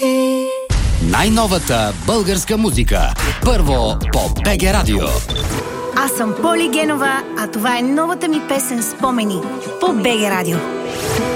Най-новата българска музика. Първо по БГ Радио. Аз съм Поли Генова, а това е новата ми песен "Спомени" по БГ Радио.